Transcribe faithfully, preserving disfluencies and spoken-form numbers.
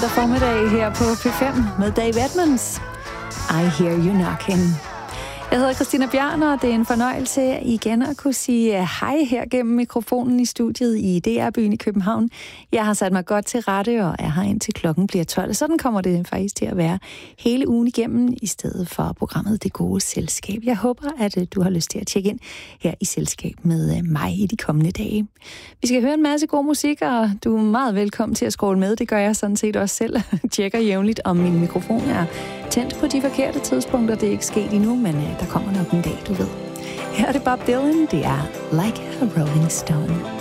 Søndag formiddag her på P fem med Dave Edmunds. I hear you knocking. Jeg hedder Christina Bjørn, og det er en fornøjelse igen at kunne sige hej her gennem mikrofonen i studiet i D R-byen i København. Jeg har sat mig godt til rette, og er her indtil klokken bliver tolv. Sådan kommer det faktisk til at være hele ugen igennem, i stedet for programmet Det Gode Selskab. Jeg håber, at du har lyst til at tjekke ind her i selskab med mig i de kommende dage. Vi skal høre en masse god musik, og du er meget velkommen til at scrolle med. Det gør jeg sådan set også selv. Tjekker jævnligt, om min mikrofon er tændt på de forkerte tidspunkter. Det er ikke sket endnu, men der kommer nok en dag, du ved. Her er det Bob Dylan. Det er Like a Rolling Stone.